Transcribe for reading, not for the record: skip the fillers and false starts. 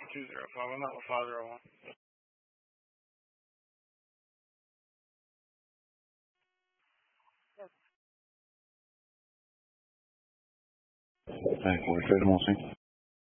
205. I'm not with 501. Hey, 43 to Molsing.